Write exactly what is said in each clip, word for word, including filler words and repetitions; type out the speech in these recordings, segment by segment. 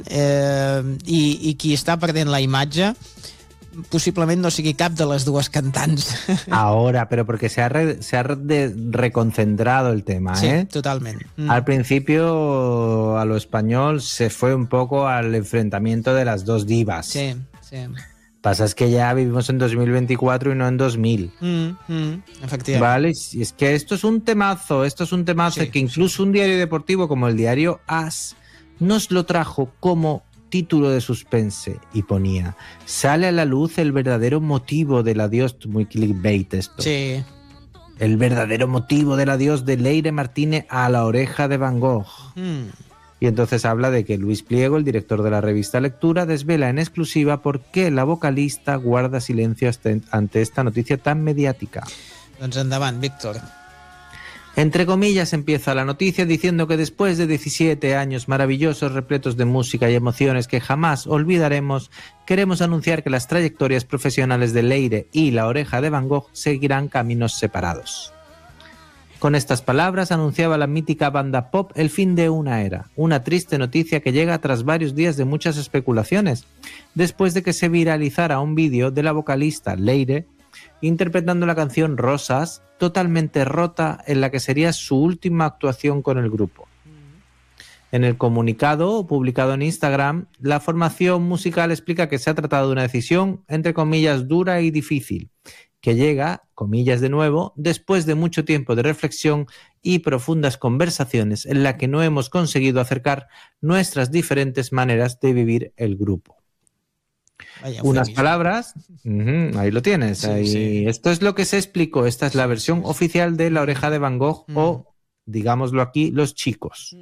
eh, i, i qui està perdent la imatge possiblement no sigui cap de les dues cantants. Ahora, pero porque se ha, re, se ha de, reconcentrado el tema, sí, ¿eh? Totalmente. Mm. Al principio, a lo español se fue un poco al enfrentamiento de las dos divas. Sí, sí. Pasa es que ya vivimos en dos mil veinticuatro y no en dos mil. Mm, mm, efectivamente. Vale, y es que esto es un temazo, esto es un temazo sí, que incluso sí. un diario deportivo como el diario As nos lo trajo como título de suspense y ponía: sale a la luz el verdadero motivo del adiós, muy clickbait esto. Sí. El verdadero motivo del adiós de Leire Martínez a La Oreja de Van Gogh. Mm. Y entonces habla de que Luis Pliego, el director de la revista Lectura, desvela en exclusiva por qué la vocalista guarda silencio ante esta noticia tan mediática. Doncs endavant, Víctor. Entre comillas empieza la noticia diciendo que después de diecisiete años maravillosos, repletos de música y emociones que jamás olvidaremos, queremos anunciar que las trayectorias profesionales de Leire y La Oreja de Van Gogh seguirán caminos separados. Con estas palabras anunciaba la mítica banda pop el fin de una era, una triste noticia que llega tras varios días de muchas especulaciones, después de que se viralizara un vídeo de la vocalista Leire interpretando la canción Rosas, totalmente rota, en la que sería su última actuación con el grupo. En el comunicado publicado en Instagram, la formación musical explica que se ha tratado de una decisión, entre comillas, dura y difícil, que llega, comillas de nuevo, después de mucho tiempo de reflexión y profundas conversaciones en la que no hemos conseguido acercar nuestras diferentes maneras de vivir el grupo. Vaya, Unas feliz. palabras, uh-huh, ahí lo tienes. Sí, ahí. sí. Esto es lo que se explicó, esta es la versión oficial de La Oreja de Van Gogh mm. o, digámoslo aquí, Los Chicos.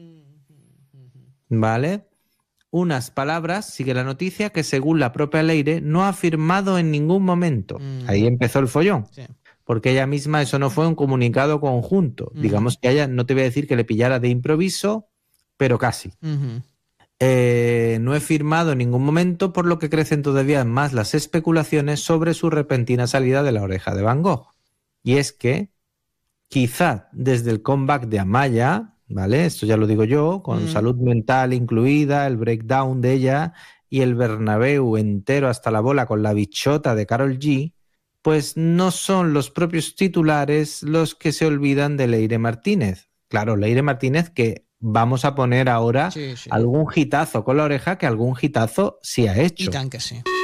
¿Vale? Unas palabras, sigue la noticia, que según la propia Leire no ha firmado en ningún momento. Mm. Ahí empezó el follón. Sí. Porque ella misma, eso no fue un comunicado conjunto. Mm. Digamos que ella, no te voy a decir que le pillara de improviso, pero casi. Mm-hmm. Eh, no he firmado en ningún momento, por lo que crecen todavía más las especulaciones sobre su repentina salida de La Oreja de Van Gogh. Y es que, quizá desde el comeback de Amaya, ¿vale? Esto ya lo digo yo, con mm. salud mental incluida, el breakdown de ella y el Bernabéu entero hasta la bola con la bichota de Karol G, pues no son los propios titulares los que se olvidan de Leire Martínez. Claro, Leire Martínez que vamos a poner ahora sí, sí. algún hitazo con La Oreja, que algún hitazo sí ha hecho. I tant que sí.